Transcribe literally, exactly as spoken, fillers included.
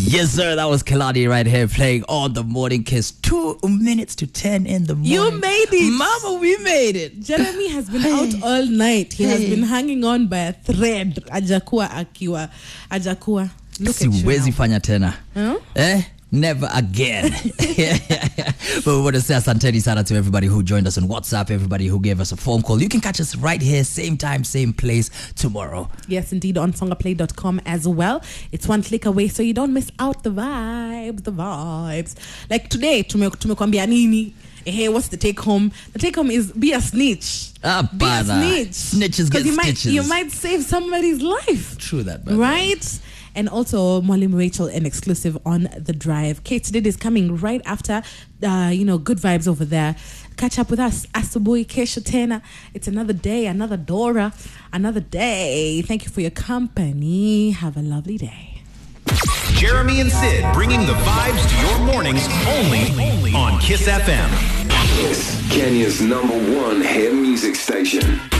Yes, sir. That was Kalani right here playing on the Morning Kiss. Two minutes to ten in the morning. You made it. Mama, we made it. Jeremy has been hey. out all night. He hey. has been hanging on by a thread. Ajakua akiwa. Ajakua. Look at you Siwezi fanya tena. Huh? Eh? Never again. But we want to say asanteni sana to everybody who joined us on WhatsApp, everybody who gave us a phone call. You can catch us right here, same time, same place tomorrow. Yes, indeed, on songaplay dot com as well. It's one click away, so you don't miss out the vibes, the vibes. Like today, tumekwambia nini? Hey, what's the take home? The take home is be a snitch. Ah, be a snitch. Snitches get you stitches. Might, you might save somebody's life. True that, brother. Right? And also, Mwalimu Rachel, an exclusive on The Drive. Kate Did is coming right after, uh, you know, good vibes over there. Catch up with us. Asubuhi Kesho Tena. It's another day, another Dora, another day. Thank you for your company. Have a lovely day. Jeremy and Sid bringing the vibes to your mornings only, only on Kiss F M. Kiss, Kenya's number one hit music station.